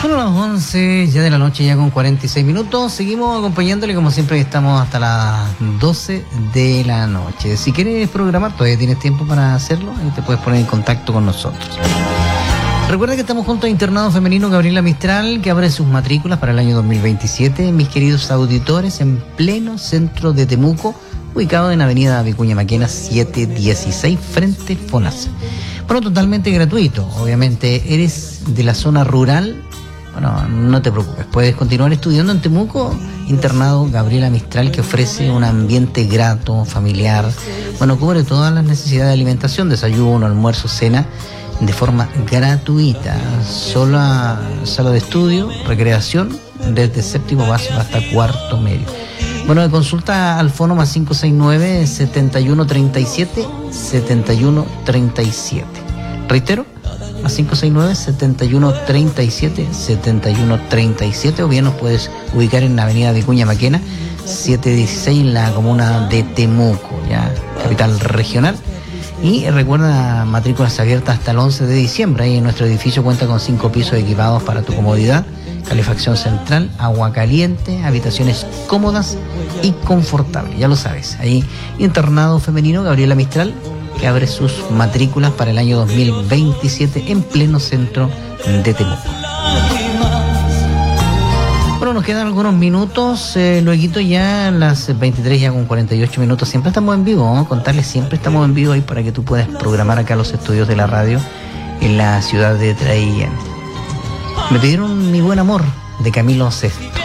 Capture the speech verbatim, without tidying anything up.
Son las once ya de la noche, ya con cuarenta y seis minutos. Seguimos acompañándole, como siempre, estamos hasta las doce de la noche. Si quieres programar, todavía tienes tiempo para hacerlo y te puedes poner en contacto con nosotros. Recuerda que estamos junto a Internado Femenino Gabriela Mistral, que abre sus matrículas para el año dos mil veintisiete, mis queridos auditores, en pleno centro de Temuco, ubicado en Avenida Vicuña Maquena setecientos dieciséis, frente FONASA. Bueno, totalmente gratuito. Obviamente, eres de la zona rural. Bueno, no te preocupes, puedes continuar estudiando en Temuco. Internado Gabriela Mistral, que ofrece un ambiente grato, familiar. Bueno, cubre todas las necesidades de alimentación, desayuno, almuerzo, cena, de forma gratuita. Sola sala de estudio, recreación, desde séptimo básico hasta cuarto medio. Bueno, de consulta al fono más cinco seis nueve, setenta y uno treinta y siete, setenta y uno treinta y siete. Reitero, más cinco seis nueve, setenta y uno treinta y siete, setenta y uno treinta y siete, o bien nos puedes ubicar en la avenida Vicuña Maquena setecientos dieciséis, en la comuna de Temuco, ya capital regional. Y recuerda, matrículas abiertas hasta el once de diciembre. Ahí en nuestro edificio cuenta con cinco pisos equipados para tu comodidad, calefacción central, agua caliente, habitaciones cómodas y confortables. Ya lo sabes, ahí Internado Femenino Gabriela Mistral, que abre sus matrículas para el año dos mil veintisiete en pleno centro de Temuco. Bueno, nos quedan algunos minutos, eh, luego ya las veintitrés, ya con cuarenta y ocho minutos. Siempre estamos en vivo, vamos a contarles, siempre estamos en vivo ahí para que tú puedas programar acá los estudios de la radio en la ciudad de Traillén. Me pidieron Mi Buen Amor, de Camilo Sesto.